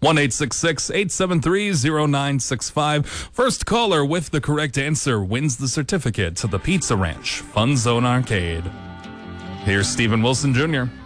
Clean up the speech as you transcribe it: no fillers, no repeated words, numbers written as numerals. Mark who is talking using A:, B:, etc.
A: 1-866-873-0965. First caller with the correct answer wins the certificate to the Pizza Ranch Fun Zone Arcade. Here's Steven Wilson Jr.